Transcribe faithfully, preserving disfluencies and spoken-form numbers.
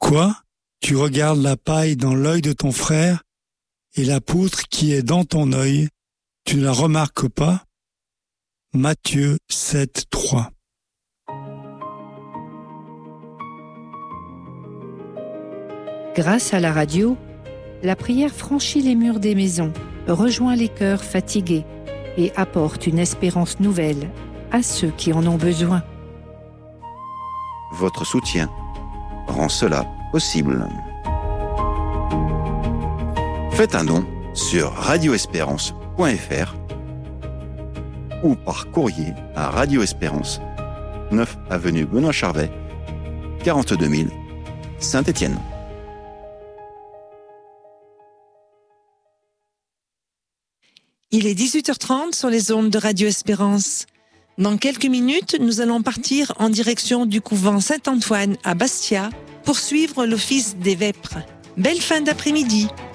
Quoi ? Tu regardes la paille dans l'œil de ton frère et la poutre qui est dans ton œil, tu ne la remarques pas ? Matthieu sept, trois. Grâce à la radio, la prière franchit les murs des maisons, rejoint les cœurs fatigués et apporte une espérance nouvelle à ceux qui en ont besoin. Votre soutien rend cela possible. Faites un don sur radio espérance point f r ou par courrier à Radio Espérance, neuf avenue Benoît Charvet, quarante-deux mille, Saint-Étienne. Il est dix-huit heures trente sur les ondes de Radio Espérance. Dans quelques minutes, nous allons partir en direction du couvent Saint-Antoine à Bastia pour suivre l'office des vêpres. Belle fin d'après-midi!